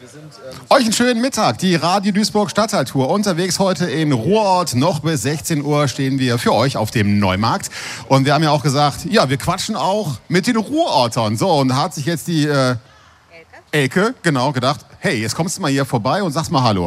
Euch einen schönen Mittag, die Radio Duisburg Stadtteiltour. Unterwegs heute in Ruhrort. Noch bis 16 Uhr stehen wir für euch auf dem Neumarkt. Und wir haben ja auch gesagt, ja, wir quatschen auch mit den Ruhrortern. So, und da hat sich jetzt die Elke, genau, gedacht, hey, jetzt kommst du mal hier vorbei und sagst mal Hallo.